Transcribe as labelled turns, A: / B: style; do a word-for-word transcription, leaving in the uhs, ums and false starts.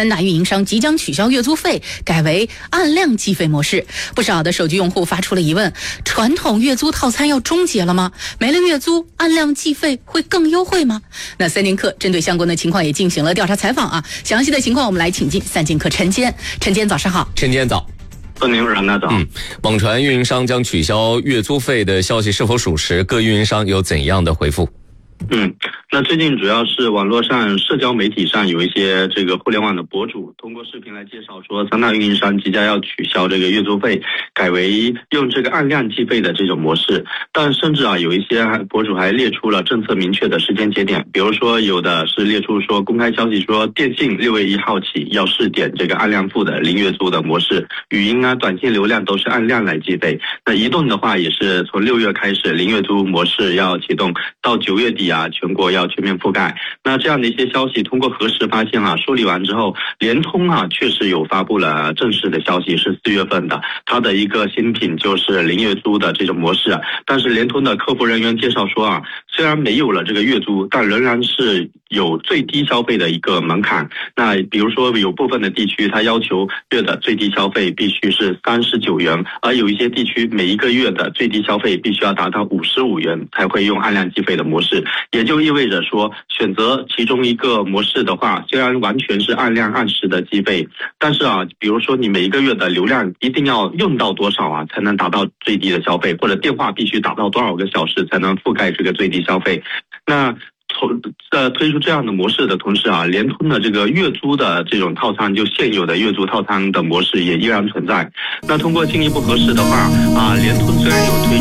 A: 三大运营商即将取消月租费，改为按量计费模式。不少的手机用户发出了疑问：传统月租套餐要终结了吗？没了月租，按量计费会更优惠吗？那三剑客针对相关的情况也进行了调查采访啊，详细的情况我们来请进三剑客陈坚。陈坚早上好。
B: 陈坚早。
C: 欢迎晚上早。
B: 嗯，网传运营商将取消月租费的消息是否属实？各运营商有怎样的回复？
C: 嗯，那最近主要是网络上、社交媒体上有一些这个互联网的博主通过视频来介绍说，三大运营商即将要取消这个月租费，改为用这个按量计费的这种模式。但甚至啊，有一些博主还列出了政策明确的时间节点，比如说有的是列出说公开消息说，电信六月一号起要试点这个按量付的零月租的模式，语音啊、短信流量都是按量来计费。那移动的话也是从六月开始零月租模式要启动，到九月底啊，全国要全面覆盖。那这样的一些消息通过核实发现啊，梳理完之后，联通啊确实有发布了正式的消息，是四月份的，它的一个新品就是零月租的这种模式啊。但是联通的客服人员介绍说啊，虽然没有了这个月租，但仍然是有最低消费的一个门槛。那比如说有部分的地区，它要求月的最低消费必须是三十九元，而有一些地区每一个月的最低消费必须要达到五十五元才会用按量计费的模式。也就意味着说，选择其中一个模式的话，虽然完全是按量按时的计费，但是啊，比如说你每一个月的流量一定要用到多少啊，才能达到最低的消费，或者电话必须达到多少个小时才能覆盖这个最低消费。那在推出这样的模式的同时啊，联通的这个月租的这种套餐，就现有的月租套餐的模式也依然存在。那通过进一步核实的话啊，联通虽然有推